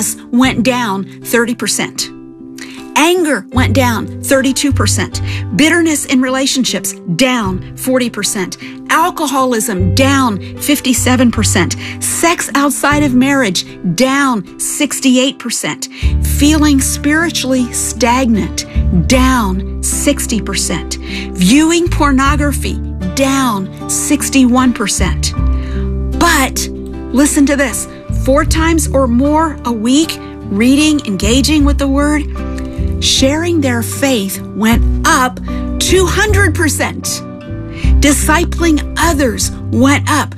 Laziness went down 30%. Anger went down 32%. Bitterness in relationships down 40%. Alcoholism down 57%. Sex outside of marriage down 68%. Feeling spiritually stagnant down 60%. Viewing pornography down 61%. But listen to this, 4 times or more a week, reading, engaging with the Word, sharing their faith went up 200%. Discipling others went up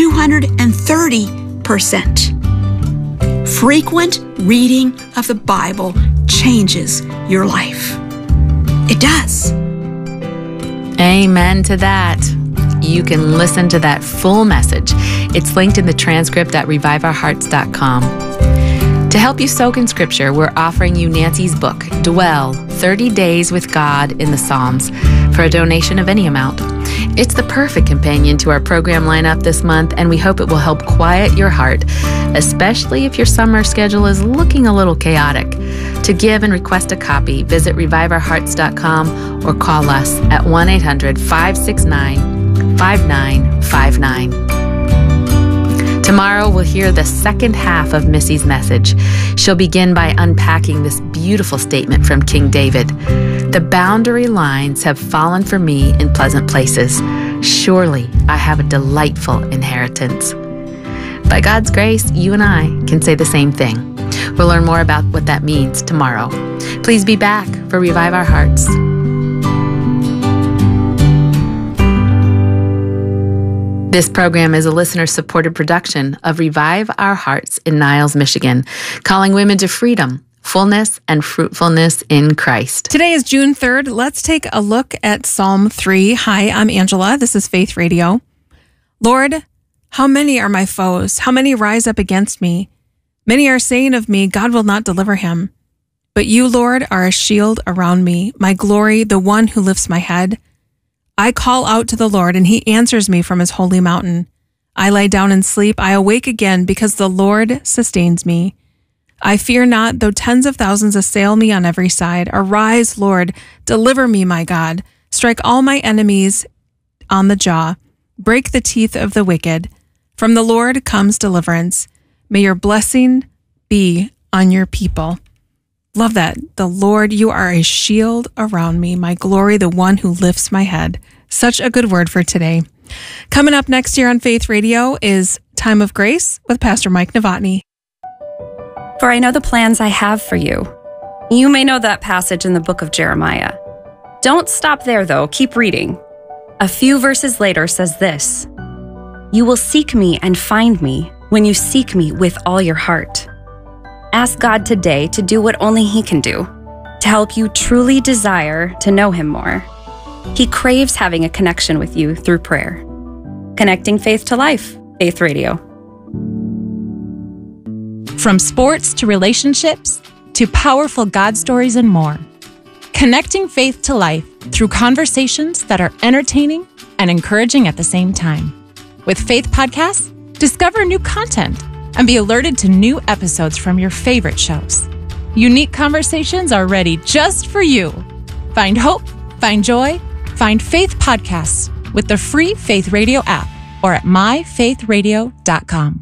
230%. Frequent reading of the Bible changes your life. It does. Amen to that. You can listen to that full message. It's linked in the transcript at reviveourhearts.com. To help you soak in Scripture, we're offering you Nancy's book, Dwell, 30 Days with God in the Psalms, for a donation of any amount. It's the perfect companion to our program lineup this month, and we hope it will help quiet your heart, especially if your summer schedule is looking a little chaotic. To give and request a copy, visit reviveourhearts.com or call us at 1-800-569-5959. Tomorrow, we'll hear the second half of Missy's message. She'll begin by unpacking this beautiful statement from King David. The boundary lines have fallen for me in pleasant places. Surely I have a delightful inheritance. By God's grace, you and I can say the same thing. We'll learn more about what that means tomorrow. Please be back for Revive Our Hearts. This program is a listener-supported production of Revive Our Hearts in Niles, Michigan, calling women to freedom, fullness, and fruitfulness in Christ. Today is June 3rd. Let's take a look at Psalm 3. Hi, I'm Angela. This is Faith Radio. Lord, how many are my foes? How many rise up against me? Many are saying of me, God will not deliver him. But you, Lord, are a shield around me, my glory, the one who lifts my head. I call out to the Lord, and he answers me from his holy mountain. I lie down and sleep. I awake again because the Lord sustains me. I fear not, though tens of thousands assail me on every side. Arise, Lord, deliver me, my God. Strike all my enemies on the jaw. Break the teeth of the wicked. From the Lord comes deliverance. May your blessing be on your people. Love that. The Lord, you are a shield around me, my glory, the one who lifts my head. Such a good word for today. Coming up next year on Faith Radio is Time of Grace with Pastor Mike Novotny. For I know the plans I have for you. You may know that passage in the book of Jeremiah. Don't stop there, though. Keep reading. A few verses later says this: You will seek me and find me when you seek me with all your heart. Ask God today to do what only He can do, to help you truly desire to know Him more. He craves having a connection with you through prayer. Connecting faith to life, Faith Radio. From sports to relationships to powerful God stories and more. Connecting faith to life through conversations that are entertaining and encouraging at the same time. With Faith Podcasts, discover new content and be alerted to new episodes from your favorite shows. Unique conversations are ready just for you. Find hope, find joy, find Faith Podcasts with the free Faith Radio app or at myfaithradio.com.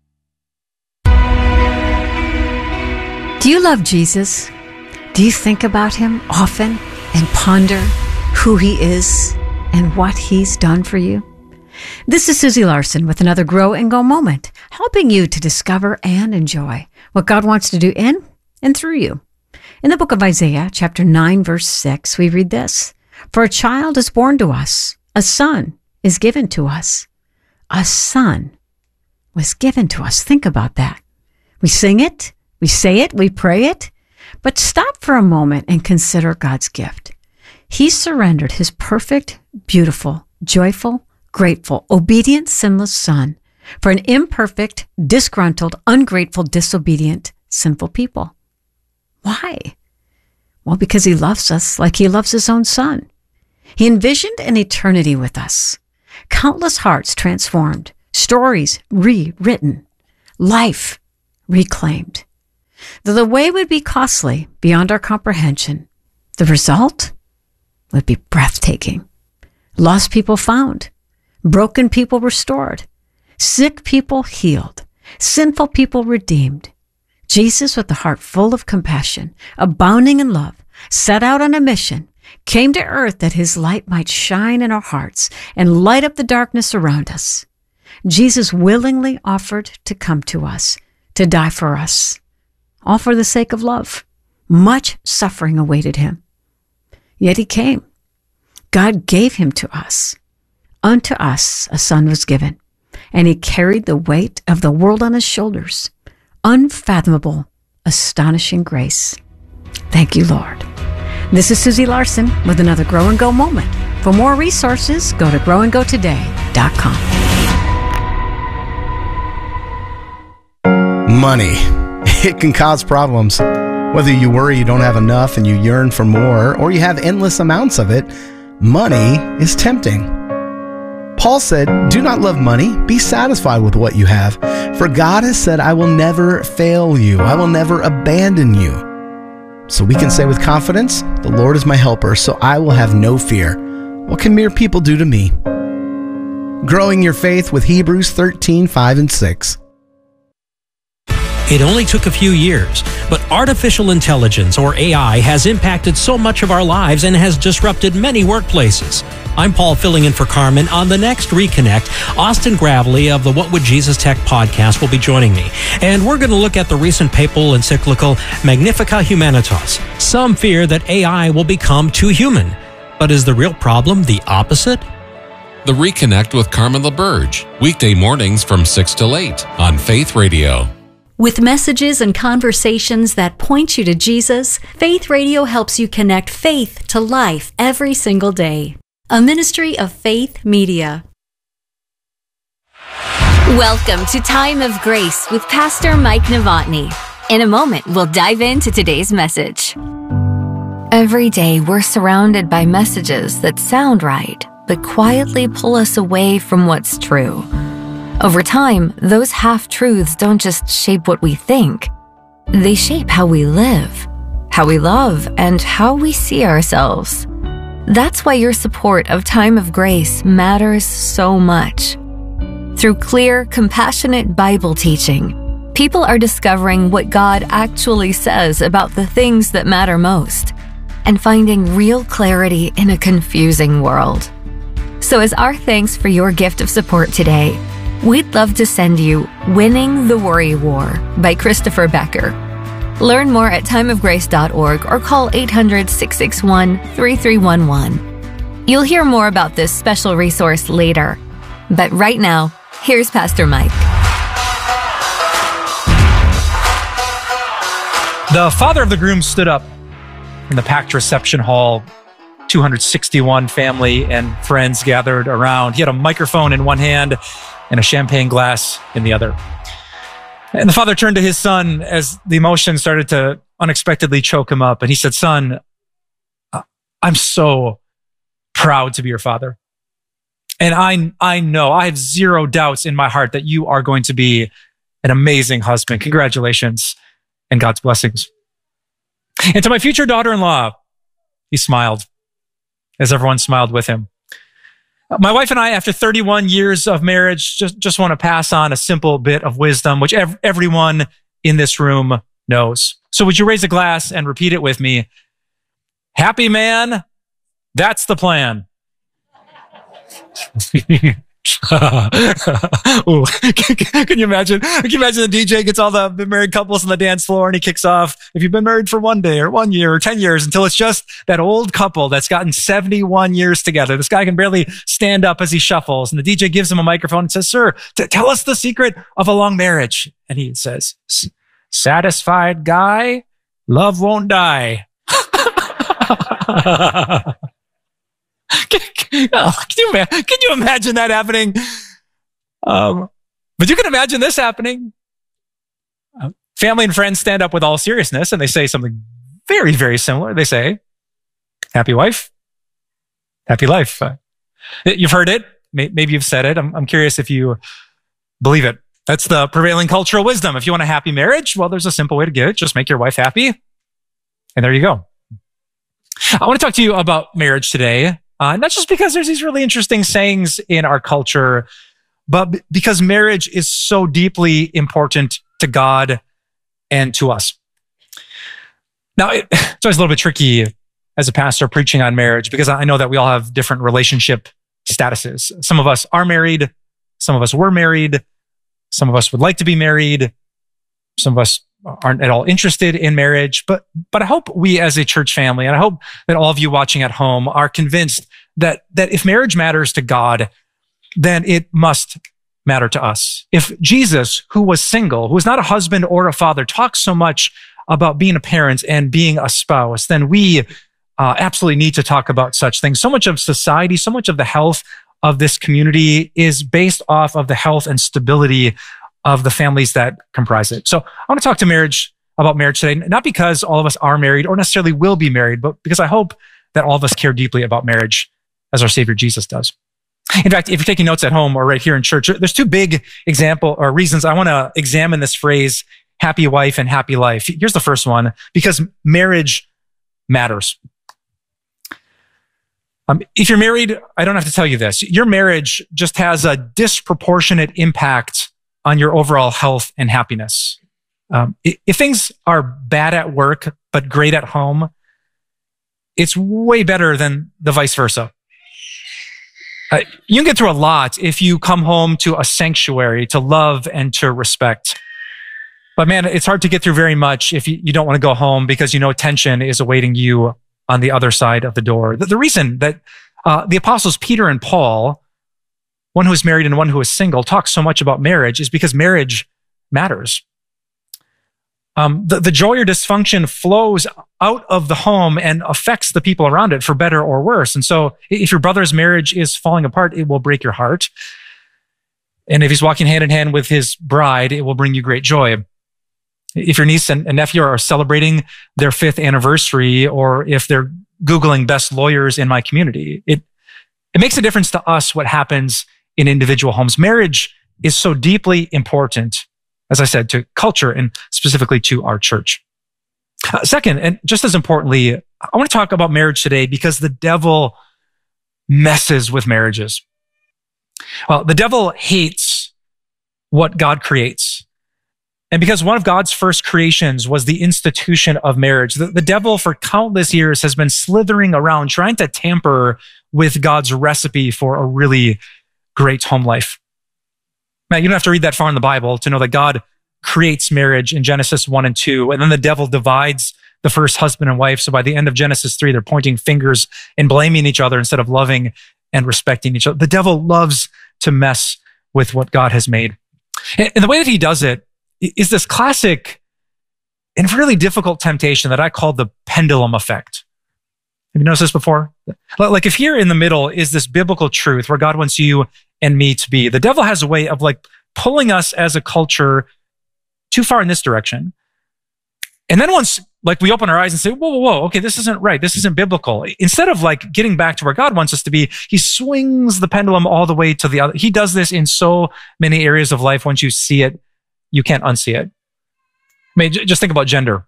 Do you love Jesus? Do you think about him often and ponder who he is and what he's done for you? This is Susie Larson with another Grow and Go moment, helping you to discover and enjoy what God wants to do in and through you. In the book of Isaiah, chapter 9, verse 6, we read this: For a child is born to us, a son is given to us. A son was given to us. Think about that. We sing it, we say it, we pray it, but stop for a moment and consider God's gift. He surrendered his perfect, beautiful, joyful, grateful, obedient, sinless son for an imperfect, disgruntled, ungrateful, disobedient, sinful people. Why? Well, because he loves us like he loves his own son. He envisioned an eternity with us. Countless hearts transformed, stories rewritten, life reclaimed. Though the way would be costly beyond our comprehension, the result would be breathtaking. Lost people found, broken people restored, sick people healed, sinful people redeemed. Jesus, with a heart full of compassion, abounding in love, set out on a mission, came to earth that his light might shine in our hearts and light up the darkness around us. Jesus willingly offered to come to us, to die for us, all for the sake of love. Much suffering awaited him. Yet he came. God gave him to us. Unto us a son was given, and he carried the weight of the world on his shoulders. Unfathomable, astonishing grace. Thank you, Lord. This is Susie Larson with another Grow and Go moment. For more resources, go to growandgotoday.com. Money. It can cause problems. Whether you worry you don't have enough and you yearn for more, or you have endless amounts of it, money is tempting. Paul said, "Do not love money. Be satisfied with what you have. For God has said, I will never fail you. I will never abandon you." So we can say with confidence, "The Lord is my helper, so I will have no fear. What can mere people do to me?" Growing your faith with Hebrews 13, 5 and 6. It only took a few years, but artificial intelligence, or AI, has impacted so much of our lives and has disrupted many workplaces. I'm Paul, filling in for Carmen. On the next Reconnect, Austin Gravely of the What Would Jesus Tech podcast will be joining me. And we're going to look at the recent papal encyclical Magnificat Humanitas. Some fear that AI will become too human. But is the real problem the opposite? The Reconnect with Carmen LaBerge, weekday mornings from 6 till 8 on Faith Radio. With messages and conversations that point you to Jesus, Faith Radio helps you connect faith to life every single day. A ministry of Faith Media. Welcome to Time of Grace with Pastor Mike Novotny. In a moment, we'll dive into today's message. Every day, we're surrounded by messages that sound right, but quietly pull us away from what's true. Over time, those half-truths don't just shape what we think. They shape how we live, how we love, and how we see ourselves. That's why your support of Time of Grace matters so much. Through clear, compassionate Bible teaching, people are discovering what God actually says about the things that matter most and finding real clarity in a confusing world. So as our thanks for your gift of support today, we'd love to send you Winning the Worry War by Christopher Becker. Learn more at timeofgrace.org or call 800-661-3311. You'll hear more about this special resource later. But right now, here's Pastor Mike. The father of the groom stood up in the packed reception hall. 261 family and friends gathered around. He had a microphone in one hand and a champagne glass in the other. And the father turned to his son as the emotion started to unexpectedly choke him up. And he said, "Son, I'm so proud to be your father. And I know, I have zero doubts in my heart that you are going to be an amazing husband. Congratulations and God's blessings. And to my future daughter-in-law," he smiled as everyone smiled with him. "My wife and I, after 31 years of marriage, just want to pass on a simple bit of wisdom, which everyone in this room knows. So would you raise a glass and repeat it with me? Happy man, that's the plan." Ooh, can you imagine? Can you imagine the DJ gets all the married couples on the dance floor and he kicks off, "If you've been married for 1 day or 1 year or 10 years," until it's just that old couple that's gotten 71 years together. This guy can barely stand up as he shuffles, and the DJ gives him a microphone and says, "Sir, tell us the secret of a long marriage." And he says, "Satisfied guy, love won't die." Can you imagine that happening? But you can imagine this happening. Family and friends stand up with all seriousness and they say something very, very similar. They say, "Happy wife, happy life." You've heard it. Maybe you've said it. I'm curious if you believe it. That's the prevailing cultural wisdom. If you want a happy marriage, well, there's a simple way to get it. Just make your wife happy. And there you go. I want to talk to you about marriage today, not just because there's these really interesting sayings in our culture, but because marriage is so deeply important to God and to us. Now, it's always a little bit tricky as a pastor preaching on marriage because I know that we all have different relationship statuses. Some of us are married. Some of us were married. Some of us would like to be married. Some of us aren't at all interested in marriage. But I hope we as a church family, and I hope that all of you watching at home are convinced that if marriage matters to God, then it must matter to us. If Jesus, who was single, who was not a husband or a father, talks so much about being a parent and being a spouse, then we absolutely need to talk about such things. So much of society, so much of the health of this community is based off of the health and stability of the families that comprise it. So I want to talk about marriage today, not because all of us are married or necessarily will be married, but because I hope that all of us care deeply about marriage as our Savior Jesus does. In fact, if you're taking notes at home or right here in church, there's two big reasons I want to examine this phrase, happy wife and happy life. Here's the first one, because marriage matters. If you're married, I don't have to tell you this. Your marriage just has a disproportionate impact on your overall health and happiness. If things are bad at work, but great at home, it's way better than the vice versa. You can get through a lot if you come home to a sanctuary to love and to respect. But man, it's hard to get through very much if you don't want to go home because you know tension is awaiting you on the other side of the door. The reason that the apostles Peter and Paul, one who is married and one who is single, talk so much about marriage is because marriage matters. The joy or dysfunction flows out of the home and affects the people around it for better or worse. And so if your brother's marriage is falling apart, it will break your heart. And if he's walking hand in hand with his bride, it will bring you great joy. If your niece and nephew are celebrating their 5th anniversary, or if they're Googling best lawyers in my community, it makes a difference to us what happens in individual homes. Marriage is so deeply important, as I said, to culture and specifically to our church. Second, and just as importantly, I want to talk about marriage today because the devil messes with marriages. Well, the devil hates what God creates. And because one of God's first creations was the institution of marriage, the devil for countless years has been slithering around trying to tamper with God's recipe for a really great home life. Now, you don't have to read that far in the Bible to know that God creates marriage in Genesis 1 and 2, and then the devil divides the first husband and wife. So by the end of Genesis 3, they're pointing fingers and blaming each other instead of loving and respecting each other. The devil loves to mess with what God has made. And the way that he does it is this classic and really difficult temptation that I call the pendulum effect. Have you noticed this before? Like if here in the middle is this biblical truth where God wants you and me to be, the devil has a way of like pulling us as a culture too far in this direction. And then once like we open our eyes and say, whoa, okay, this isn't right. This isn't biblical. Instead of like getting back to where God wants us to be, he swings the pendulum all the way to the other. He does this in so many areas of life. Once you see it, you can't unsee it. I mean, just think about gender.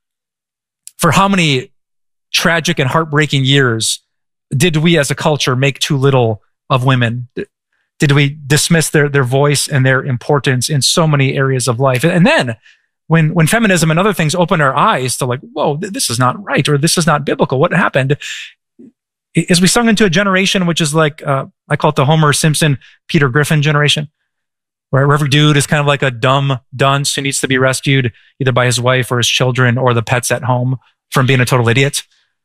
For how many tragic and heartbreaking years did we as a culture make too little of women? Did we dismiss their voice and their importance in so many areas of life? And then when feminism and other things open our eyes to like, whoa, this is not right, or this is not biblical. What happened is we sung into a generation, which is like, I call it the Homer Simpson, Peter Griffin generation, where every dude is kind of like a dumb dunce who needs to be rescued either by his wife or his children or the pets at home from being a total idiot.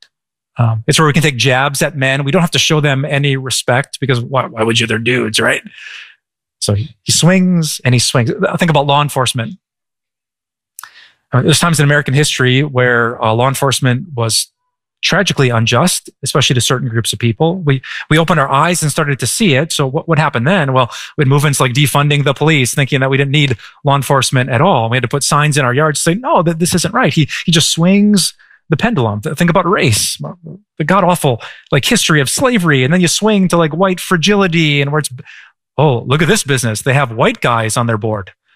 It's where we can take jabs at men. We don't have to show them any respect because why would you? They're dudes, right? So he swings and he swings. Think about law enforcement. There's times in American history where law enforcement was tragically unjust, especially to certain groups of people. We opened our eyes and started to see it. So what happened then? Well, we had movements like defunding the police, thinking that we didn't need law enforcement at all. We had to put signs in our yards saying, no, this isn't right. He just swings the pendulum. Think about race, the god-awful like history of slavery. And then you swing to like white fragility and where it's, oh, look at this business. They have white guys on their board.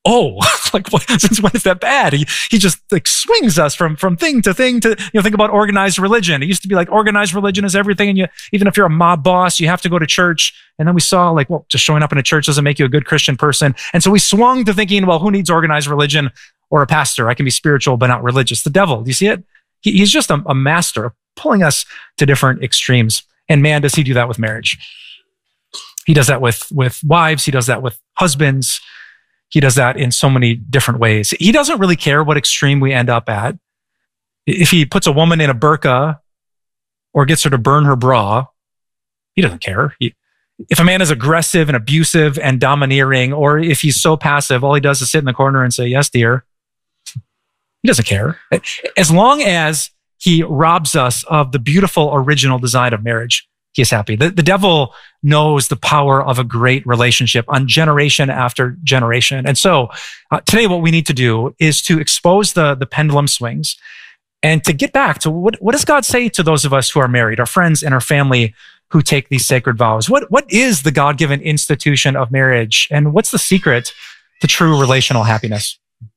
oh, like what, since when is that bad? He just like swings us from thing to thing to, think about organized religion. It used to be like organized religion is everything. And even if you're a mob boss, you have to go to church. And then we saw like, well, just showing up in a church doesn't make you a good Christian person. And so we swung to thinking, well, who needs organized religion or a pastor? I can be spiritual, but not religious. The devil, do you see it? He's just a master of pulling us to different extremes. And man, does he do that with marriage. He does that with wives. He does that with husbands. He does that in so many different ways. He doesn't really care what extreme we end up at. If he puts a woman in a burqa or gets her to burn her bra, he doesn't care. If a man is aggressive and abusive and domineering, or if he's so passive, all he does is sit in the corner and say, yes, dear. He doesn't care. As long as he robs us of the beautiful original design of marriage, he is happy. The devil knows the power of a great relationship on generation after generation. And so today what we need to do is to expose the pendulum swings and to get back to what does God say to those of us who are married, our friends and our family who take these sacred vows? What is the God-given institution of marriage? And what's the secret to true relational happiness?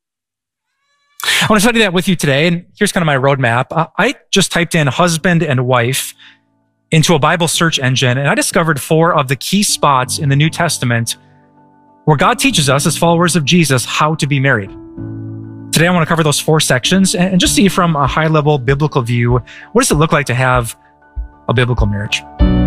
I want to study that with you today. And here's kind of my roadmap. I just typed in husband and wife into a Bible search engine, and I discovered 4 of the key spots in the New Testament where God teaches us as followers of Jesus how to be married. Today, I want to cover those 4 sections and just see from a high-level biblical view, what does it look like to have a biblical marriage?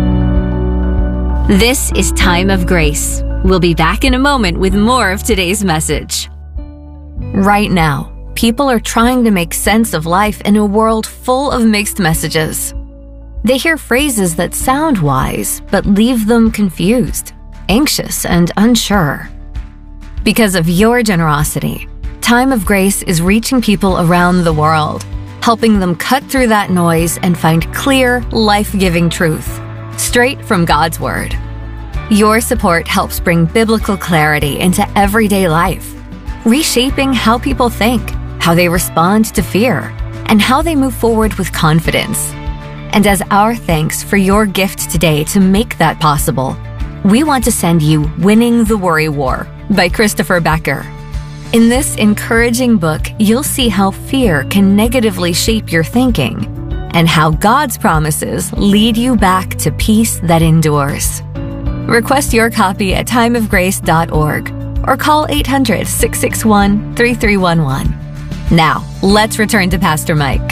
This is Time of Grace. We'll be back in a moment with more of today's message. Right now, people are trying to make sense of life in a world full of mixed messages. They hear phrases that sound wise, but leave them confused, anxious, and unsure. Because of your generosity, Time of Grace is reaching people around the world, helping them cut through that noise and find clear, life-giving truth, straight from God's Word. Your support helps bring biblical clarity into everyday life, reshaping how people think, how they respond to fear, and how they move forward with confidence. And as our thanks for your gift today to make that possible, we want to send you Winning the Worry War by Christopher Becker. In this encouraging book, you'll see how fear can negatively shape your thinking and how God's promises lead you back to peace that endures. Request your copy at timeofgrace.org or call 800-661-3311. Now, let's return to Pastor Mike.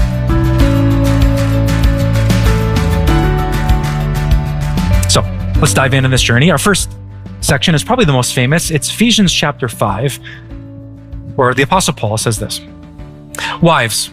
So let's dive into this journey. Our first section is probably the most famous. It's Ephesians chapter 5, where the Apostle Paul says this: Wives,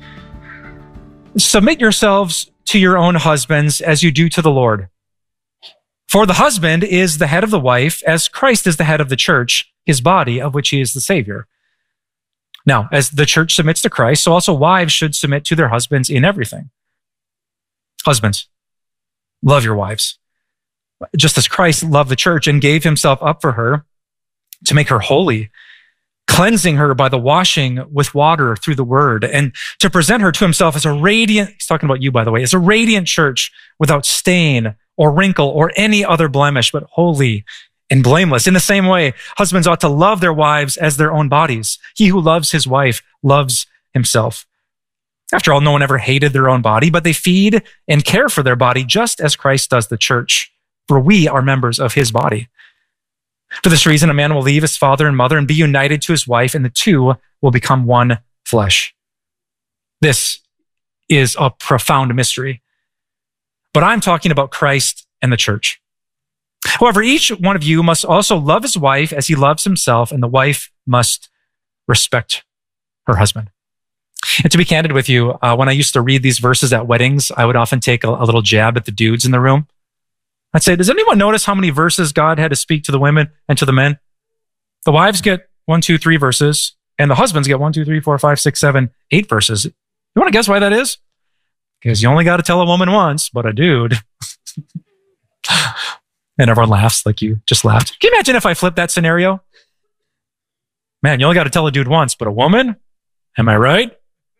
submit yourselves to your own husbands as you do to the Lord. For the husband is the head of the wife, as Christ is the head of the church, his body, of which he is the Savior. Now, as the church submits to Christ, so also wives should submit to their husbands in everything. Husbands, love your wives, just as Christ loved the church and gave himself up for her to make her holy, cleansing her by the washing with water through the word, and to present her to himself as a radiant, he's talking about you, by the way, as a radiant church without stain or wrinkle or any other blemish, but holy and blameless. In the same way, husbands ought to love their wives as their own bodies. He who loves his wife loves himself. After all, no one ever hated their own body, but they feed and care for their body just as Christ does the church, for we are members of his body. For this reason, a man will leave his father and mother and be united to his wife, and the two will become one flesh. This is a profound mystery, but I'm talking about Christ and the church. However, each one of you must also love his wife as he loves himself, and the wife must respect her husband. And to be candid with you, when I used to read these verses at weddings, I would often take a little jab at the dudes in the room. I'd say, does anyone notice how many verses God had to speak to the women and to the men? The wives get 1, 2, 3 verses, and the husbands get 1, 2, 3, 4, 5, 6, 7, 8 verses. You want to guess why that is? Because you only got to tell a woman once, but a dude. And everyone laughs like you just laughed. Can you imagine if I flipped that scenario? Man, you only got to tell a dude once, but a woman? Am I right?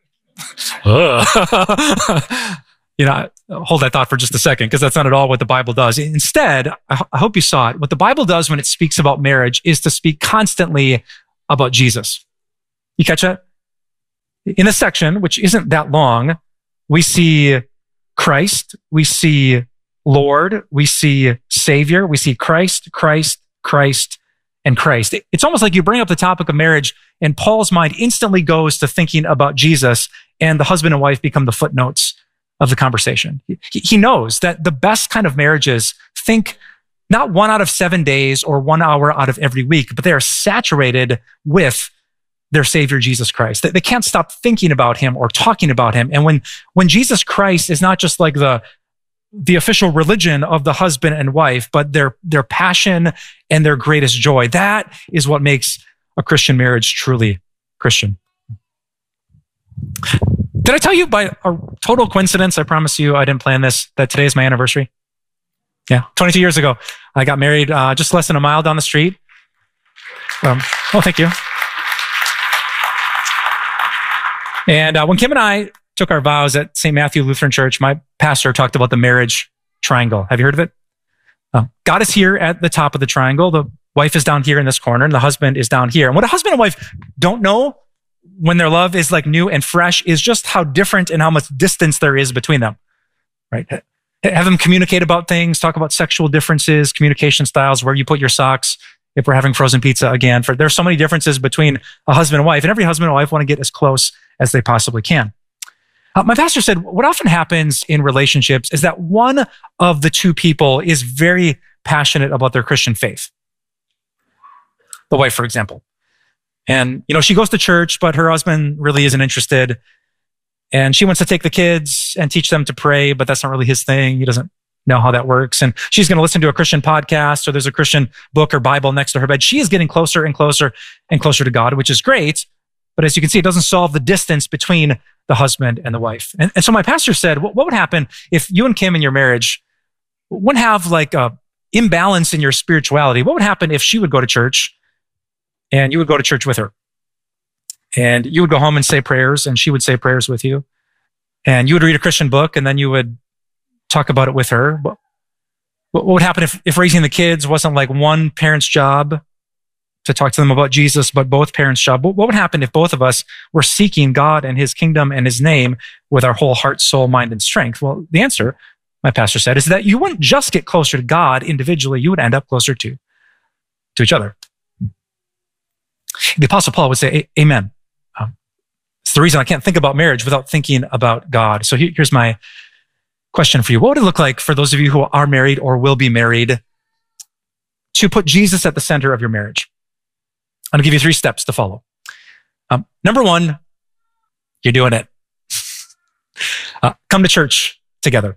Hold that thought for just a second, because that's not at all what the Bible does. Instead, I hope you saw it. What the Bible does when it speaks about marriage is to speak constantly about Jesus. You catch that? In this section, which isn't that long, we see Christ, we see Lord, we see Savior, we see Christ, Christ, Christ, and Christ. It's almost like you bring up the topic of marriage and Paul's mind instantly goes to thinking about Jesus, and the husband and wife become the footnotes of the conversation. He knows that the best kind of marriages think not 1 out of 7 days or 1 hour out of every week, but they are saturated with their Savior, Jesus Christ. They can't stop thinking about him or talking about him. And when Jesus Christ is not just like the official religion of the husband and wife, but their passion and their greatest joy, that is what makes a Christian marriage truly Christian. Did I tell you by a total coincidence, I promise you I didn't plan this, that today is my anniversary? Yeah, 22 years ago, I got married just less than a mile down the street. Thank you. And when Kim and I took our vows at St. Matthew Lutheran Church, my pastor talked about the marriage triangle. Have you heard of it? God is here at the top of the triangle. The wife is down here in this corner, and the husband is down here. And what a husband and wife don't know when their love is like new and fresh is just how different and how much distance there is between them, right? Have them communicate about things, talk about sexual differences, communication styles, where you put your socks, if we're having frozen pizza again. There's so many differences between a husband and wife, and every husband and wife want to get as close as they possibly can. My pastor said, what often happens in relationships is that one of the two people is very passionate about their Christian faith. The wife, for example. And, she goes to church, but her husband really isn't interested. And she wants to take the kids and teach them to pray, but that's not really his thing. He doesn't know how that works. And she's going to listen to a Christian podcast, or there's a Christian book or Bible next to her bed. She is getting closer and closer and closer to God, which is great. But as you can see, it doesn't solve the distance between the husband and the wife. And so my pastor said, what would happen if you and Kim in your marriage wouldn't have like a imbalance in your spirituality? What would happen if she would go to church and you would go to church with her? And you would go home and say prayers, and she would say prayers with you. And you would read a Christian book, and then you would talk about it with her. What would happen if raising the kids wasn't like one parent's job to talk to them about Jesus, but both parents' job? What would happen if both of us were seeking God and his kingdom and his name with our whole heart, soul, mind, and strength? Well, the answer, my pastor said, is that you wouldn't just get closer to God individually, you would end up closer to each other. The Apostle Paul would say, amen. It's the reason I can't think about marriage without thinking about God. So here's my question for you. What would it look like for those of you who are married or will be married to put Jesus at the center of your marriage? I'm going to give you 3 steps to follow. Number 1, you're doing it. Come to church together.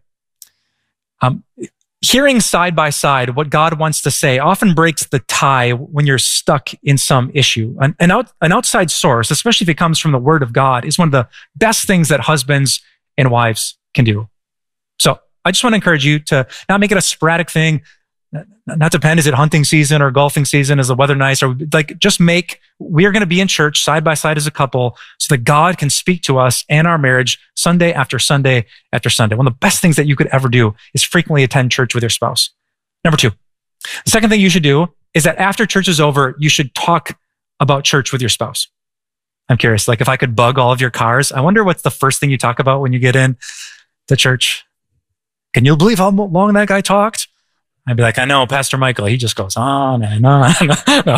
Hearing side by side what God wants to say often breaks the tie when you're stuck in some issue. An outside source, especially if it comes from the Word of God, is one of the best things that husbands and wives can do. So I just want to encourage you to not make it a sporadic thing. Not depend, is it hunting season or golfing season? Is the weather nice? Or like, just we are going to be in church side by side as a couple so that God can speak to us and our marriage Sunday after Sunday after Sunday. One of the best things that you could ever do is frequently attend church with your spouse. Number 2, the second thing you should do is that after church is over, you should talk about church with your spouse. I'm curious, like if I could bug all of your cars, I wonder what's the first thing you talk about when you get in to church. Can you believe how long that guy talked? I'd be like, I know, Pastor Michael, he just goes on and on. No,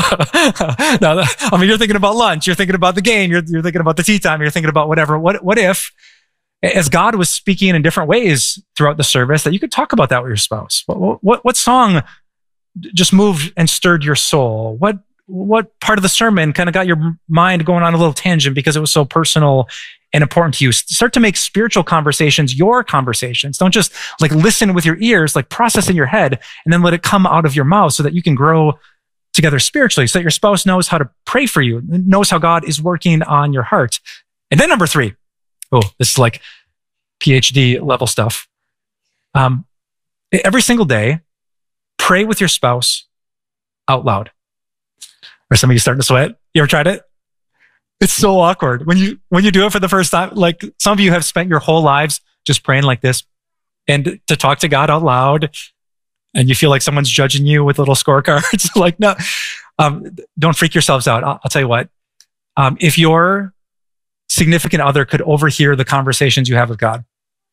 I mean, you're thinking about lunch, you're thinking about the game, you're thinking about the tea time, you're thinking about whatever. What if, as God was speaking in different ways throughout the service, that you could talk about that with your spouse? What song just moved and stirred your soul? What part of the sermon kind of got your mind going on a little tangent because it was so personal and important to you? Start to make spiritual conversations your conversations. Don't just like listen with your ears, like process in your head, and then let it come out of your mouth so that you can grow together spiritually, so that your spouse knows how to pray for you, knows how God is working on your heart. And then number 3, this is like PhD level stuff. Every single day, pray with your spouse out loud. Are some of you starting to sweat? You ever tried it? It's so awkward when you do it for the first time. Like some of you have spent your whole lives just praying like this, and to talk to God out loud, and you feel like someone's judging you with little scorecards. Like, no, Don't freak yourselves out. I'll tell you what. If your significant other could overhear the conversations you have with God,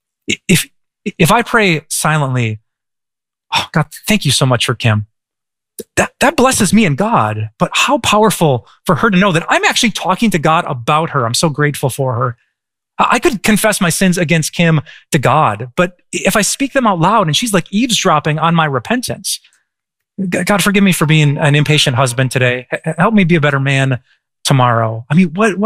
if I pray silently, oh God, thank you so much for Kim. That blesses me and God. But how powerful for her to know that I'm actually talking to God about her. I'm so grateful for her. I could confess my sins against Kim to God, but if I speak them out loud and she's like eavesdropping on my repentance, God, forgive me for being an impatient husband today. Help me be a better man tomorrow. I mean,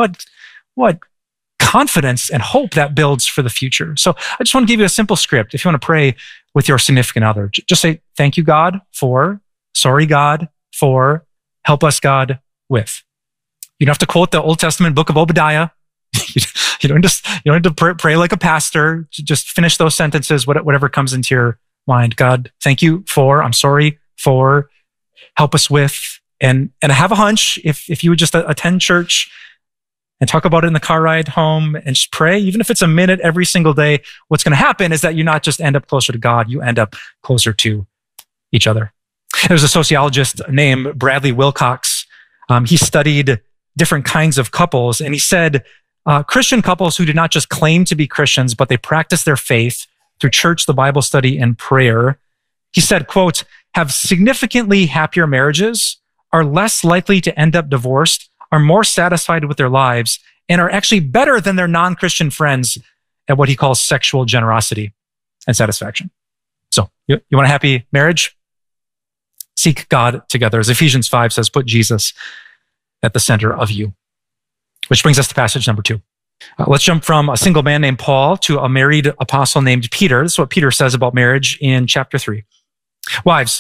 what confidence and hope that builds for the future. So I just want to give you a simple script. If you want to pray with your significant other, just say, thank you, God, for, sorry, God, for, help us, God, with. You don't have to quote the Old Testament book of Obadiah. You don't have to pray like a pastor. Just finish those sentences, whatever comes into your mind. God, thank you for, I'm sorry for, help us with. And I have a hunch, if you would just attend church and talk about it in the car ride home and just pray, even if it's a minute every single day, what's going to happen is that you not just end up closer to God, you end up closer to each other. There's a sociologist named Bradley Wilcox. He studied different kinds of couples, and he said, Christian couples who did not just claim to be Christians, but they practice their faith through church, the Bible study, and prayer. He said, quote, have significantly happier marriages, are less likely to end up divorced, are more satisfied with their lives, and are actually better than their non-Christian friends at what he calls sexual generosity and satisfaction. So you want a happy marriage? Seek God together. As Ephesians 5 says, put Jesus at the center of you. Which brings us to passage number 2. Let's jump from a single man named Paul to a married apostle named Peter. This is what Peter says about marriage in chapter 3. Wives,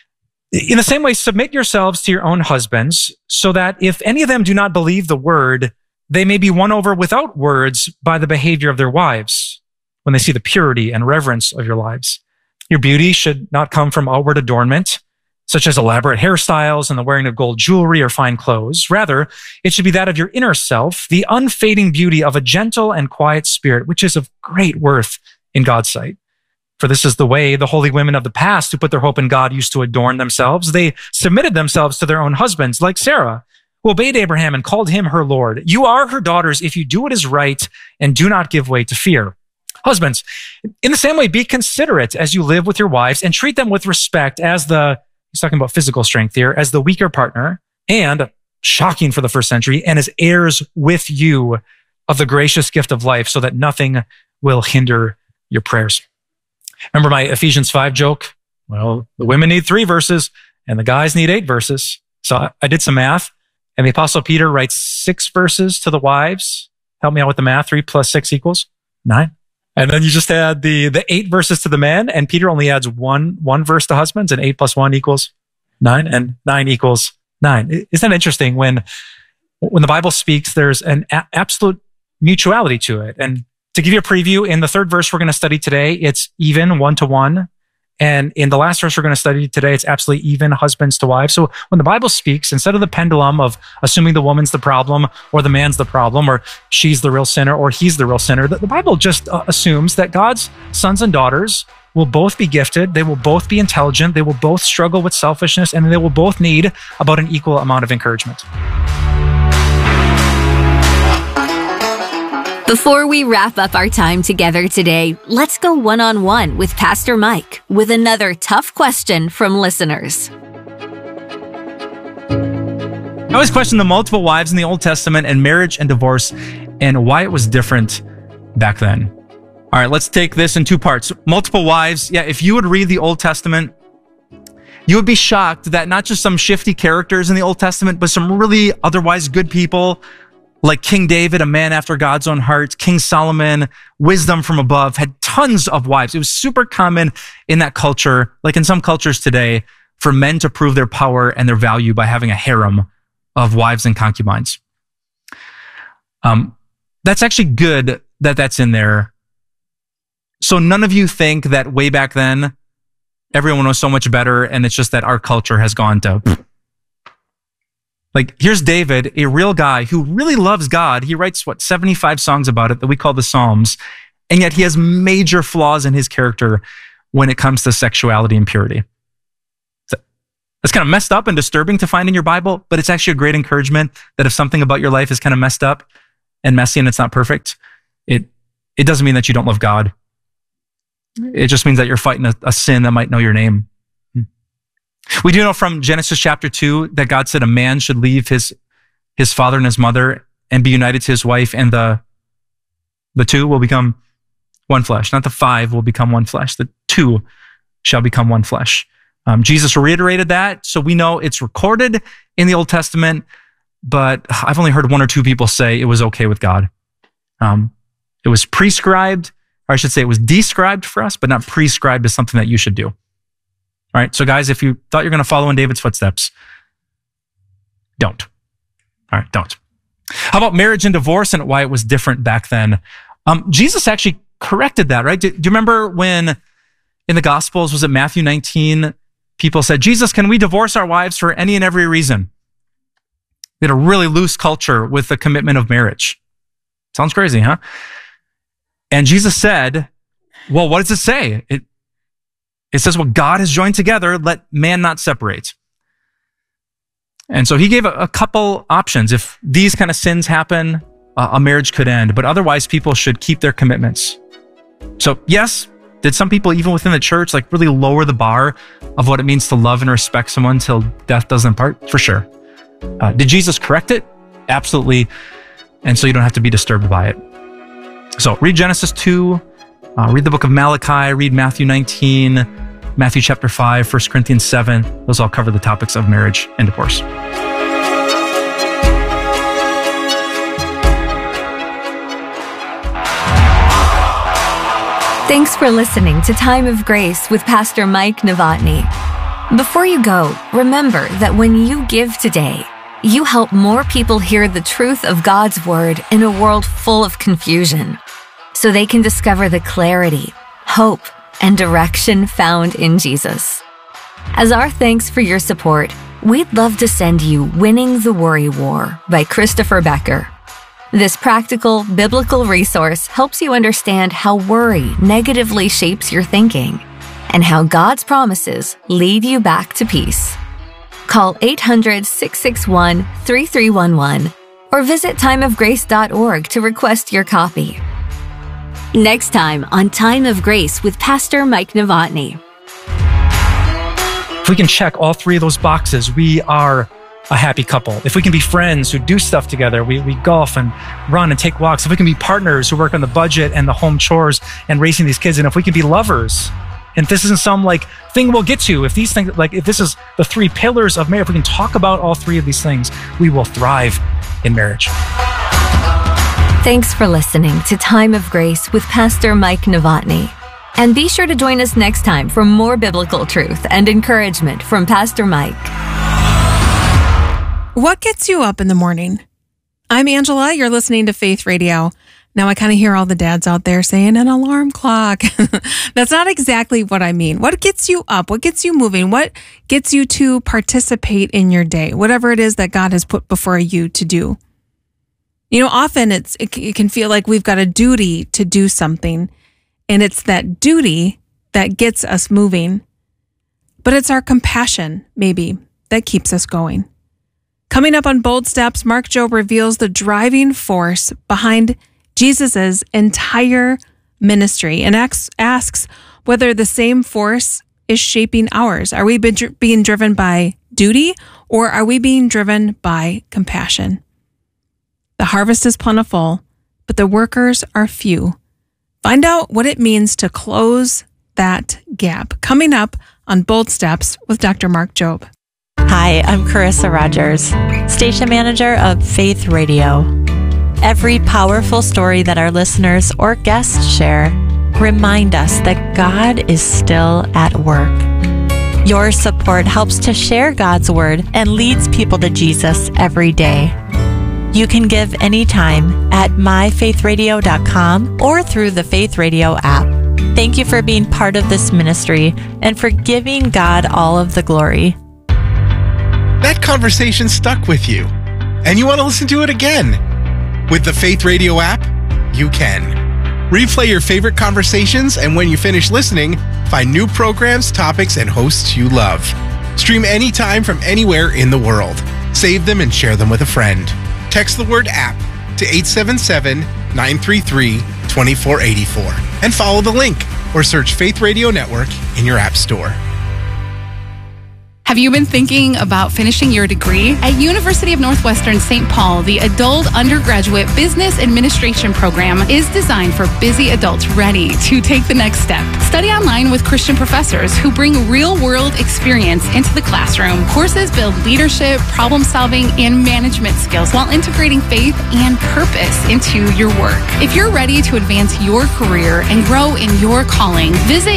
in the same way, submit yourselves to your own husbands, so that if any of them do not believe the word, they may be won over without words by the behavior of their wives, when they see the purity and reverence of your lives. Your beauty should not come from outward adornment, such as elaborate hairstyles and the wearing of gold jewelry or fine clothes. Rather, it should be that of your inner self, the unfading beauty of a gentle and quiet spirit, which is of great worth in God's sight. For this is the way the holy women of the past who put their hope in God used to adorn themselves. They submitted themselves to their own husbands, like Sarah, who obeyed Abraham and called him her Lord. You are her daughters if you do what is right and do not give way to fear. Husbands, in the same way, be considerate as you live with your wives and treat them with respect as he's talking about physical strength here, as the weaker partner, and, shocking for the first century, and as heirs with you of the gracious gift of life, so that nothing will hinder your prayers. Remember my Ephesians 5 joke? Well, the women need 3 verses, and the guys need 8 verses. So I did some math, and the Apostle Peter writes 6 verses to the wives. Help me out with the math. 3 plus 6 equals 9. And then you just add the 8 verses to the men, and Peter only adds one verse to husbands, and 8 plus 1 equals 9, and 9 equals 9. Isn't that interesting? When the Bible speaks, there's an absolute mutuality to it. And to give you a preview, in the 3rd verse we're going to study today, it's even 1-to-1. And in the last verse we're going to study today, it's absolutely even husbands to wives. So when the Bible speaks, instead of the pendulum of assuming the woman's the problem or the man's the problem or she's the real sinner or he's the real sinner, the Bible just assumes that God's sons and daughters will both be gifted, they will both be intelligent, they will both struggle with selfishness, and they will both need about an equal amount of encouragement. Before we wrap up our time together today, let's go one-on-one with Pastor Mike with another tough question from listeners. I always question the multiple wives in the Old Testament and marriage and divorce and why it was different back then. All right, let's take this in 2 parts. Multiple wives. Yeah, if you would read the Old Testament, you would be shocked that not just some shifty characters in the Old Testament, but some really otherwise good people like King David, a man after God's own heart, King Solomon, wisdom from above, had tons of wives. It was super common in that culture, like in some cultures today, for men to prove their power and their value by having a harem of wives and concubines. That's actually good that that's in there. So none of you think that way back then, everyone was so much better, and it's just that our culture has gone to... Like, here's David, a real guy who really loves God. He writes, 75 songs about it that we call the Psalms. And yet he has major flaws in his character when it comes to sexuality and purity. It's kind of messed up and disturbing to find in your Bible, but it's actually a great encouragement that if something about your life is kind of messed up and messy and it's not perfect, it doesn't mean that you don't love God. It just means that you're fighting a sin that might know your name. We do know from Genesis chapter 2 that God said a man should leave his father and his mother and be united to his wife, and the two will become one flesh. Not the five will become one flesh. The two shall become one flesh. Jesus reiterated that, so we know it's recorded in the Old Testament, but I've only heard one or two people say it was okay with God. It was prescribed, or I should say it was described for us, but not prescribed as something that you should do. All right, so guys, if you thought you're going to follow in David's footsteps, don't. All right, don't. How about marriage and divorce and why it was different back then? Jesus actually corrected that, right? Do you remember when in the Gospels, was it Matthew 19, people said, Jesus, can we divorce our wives for any and every reason? We had a really loose culture with the commitment of marriage. Sounds crazy, huh? And Jesus said, well, what does it say? It says, what God has joined together, let man not separate. And so he gave a couple options. If these kind of sins happen, a marriage could end, but otherwise people should keep their commitments. So yes, did some people even within the church like really lower the bar of what it means to love and respect someone till death does them part? For sure. Did Jesus correct it? Absolutely. And so you don't have to be disturbed by it. So read Genesis 2, read the book of Malachi, read Matthew 19, Matthew chapter 5, 1 Corinthians 7. Those all cover the topics of marriage and divorce. Thanks for listening to Time of Grace with Pastor Mike Novotny. Before you go, remember that when you give today, you help more people hear the truth of God's Word in a world full of confusion, so they can discover the clarity, hope, and direction found in Jesus. As our thanks for your support, we'd love to send you Winning the Worry War by Christopher Becker. This practical, biblical resource helps you understand how worry negatively shapes your thinking and how God's promises lead you back to peace. Call 800-661-3311 or visit timeofgrace.org to request your copy. Next time on Time of Grace with Pastor Mike Novotny. If we can check all three of those boxes, we are a happy couple. If we can be friends who do stuff together, we golf and run and take walks. If we can be partners who work on the budget and the home chores and raising these kids, and if we can be lovers, and if this isn't some like thing we'll get to, if these things, like if this is the three pillars of marriage, if we can talk about all three of these things, we will thrive in marriage. Thanks for listening to Time of Grace with Pastor Mike Novotny. And be sure to join us next time for more biblical truth and encouragement from Pastor Mike. What gets you up in the morning? I'm Angela. You're listening to Faith Radio. Now I kind of hear all the dads out there saying an alarm clock. That's not exactly what I mean. What gets you up? What gets you moving? What gets you to participate in your day? Whatever it is that God has put before you to do. You know, often it can feel like we've got a duty to do something, and it's that duty that gets us moving. But it's our compassion, maybe, that keeps us going. Coming up on Bold Steps, Mark Jobe reveals the driving force behind Jesus' entire ministry and asks whether the same force is shaping ours. Are we being driven by duty, or are we being driven by compassion? The harvest is plentiful, but the workers are few. Find out what it means to close that gap. Coming up on Bold Steps with Dr. Mark Jobe. Hi, I'm Carissa Rogers, station manager of Faith Radio. Every powerful story that our listeners or guests share remind us that God is still at work. Your support helps to share God's word and leads people to Jesus every day. You can give anytime at myfaithradio.com or through the Faith Radio app. Thank you for being part of this ministry and for giving God all of the glory. That conversation stuck with you, and you want to listen to it again. With the Faith Radio app, you can. Replay your favorite conversations, and when you finish listening, find new programs, topics, and hosts you love. Stream anytime from anywhere in the world. Save them and share them with a friend. Text the word app to 877-933-2484 and follow the link or search Faith Radio Network in your app store. Have you been thinking about finishing your degree? At University of Northwestern St. Paul, the Adult Undergraduate Business Administration program is designed for busy adults ready to take the next step. Study online with Christian professors who bring real-world experience into the classroom. Courses build leadership, problem-solving, and management skills while integrating faith and purpose into your work. If you're ready to advance your career and grow in your calling, visit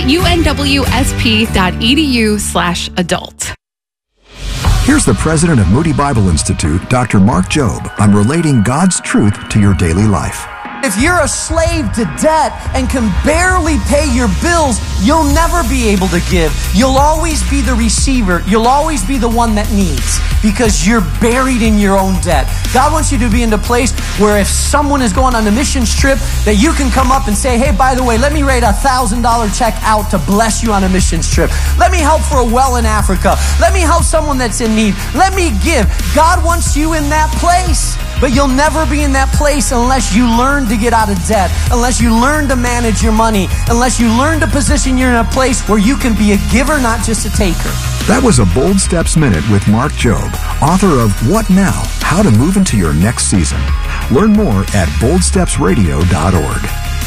unwsp.edu/adult. Here's the president of Moody Bible Institute, Dr. Mark Jobe, on relating God's truth to your daily life. If you're a slave to debt and can barely pay your bills, you'll never be able to give. You'll always be the receiver. You'll always be the one that needs because you're buried in your own debt. God wants you to be in the place where if someone is going on a missions trip, that you can come up and say, hey, by the way, let me write a $1,000 check out to bless you on a missions trip. Let me help for a well in Africa. Let me help someone that's in need. Let me give. God wants you in that place. But you'll never be in that place unless you learn to get out of debt, unless you learn to manage your money, unless you learn to position you in a place where you can be a giver, not just a taker. That was a Bold Steps Minute with Mark Jobe, author of What Now? How to Move into Your Next Season. Learn more at boldstepsradio.org.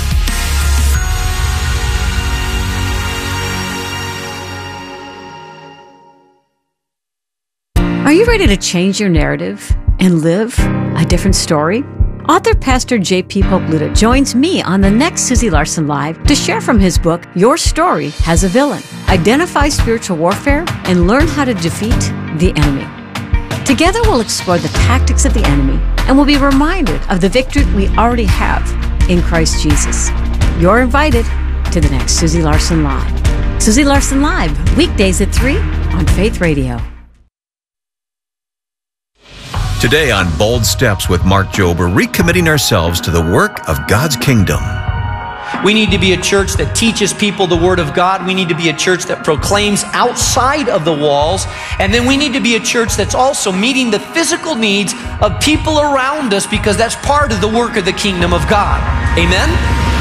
Are you ready to change your narrative and live a different story? Author Pastor J.P. Pokluda joins me on the next Susie Larson Live to share from his book, Your Story Has a Villain. Identify spiritual warfare and learn how to defeat the enemy. Together we'll explore the tactics of the enemy and we'll be reminded of the victory we already have in Christ Jesus. You're invited to the next Susie Larson Live. Susie Larson Live, weekdays at 3 on Faith Radio. Today on Bold Steps with Mark Jobe, we're recommitting ourselves to the work of God's kingdom. We need to be a church that teaches people the Word of God. We need to be a church that proclaims outside of the walls. And then we need to be a church that's also meeting the physical needs of people around us because that's part of the work of the kingdom of God. Amen?